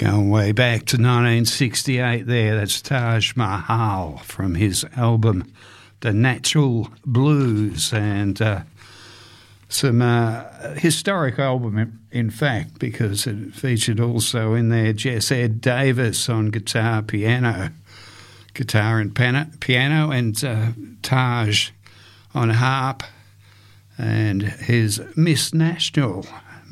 Going way back to 1968 there, that's Taj Mahal from his album The Natural Blues, and some historic album, in fact, because it featured also in there Jess Ed Davis on guitar and piano, and Taj on harp, and his Miss National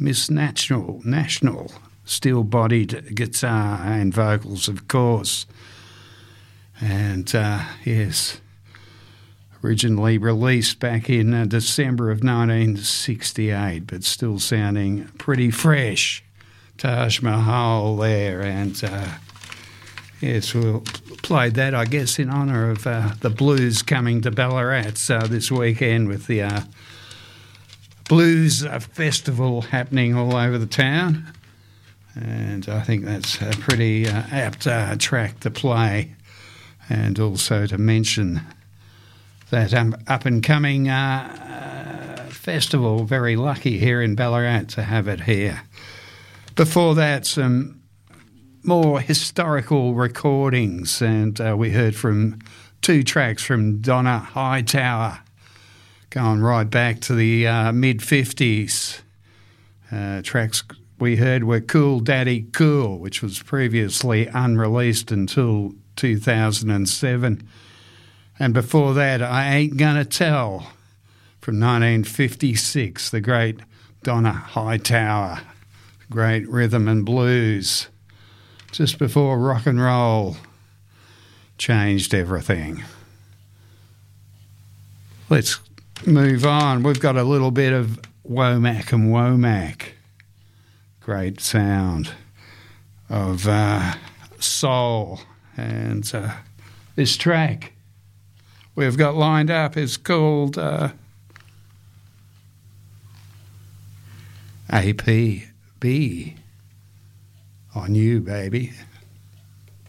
steel-bodied guitar and vocals, of course. And yes, originally released back in December of 1968, but still sounding pretty fresh. Taj Mahal there, and yes, we'll play that, I guess, in honour of the blues coming to Ballarat this weekend with the blues festival happening all over the town. And I think that's a pretty apt track to play, and also to mention that up-and-coming festival. Very lucky here in Ballarat to have it here. Before that, some more historical recordings, and we heard from two tracks from Donna Hightower, going right back to the mid-50s. Tracks we heard were Cool Daddy Cool, which was previously unreleased until 2007. And before that, I Ain't Gonna Tell from 1956, the great Donna Hightower, great rhythm and blues, just before rock and roll changed everything. Let's move on. We've got a little bit of Womack and Womack. Great sound of soul. And this track we've got lined up is called APB. On You, baby.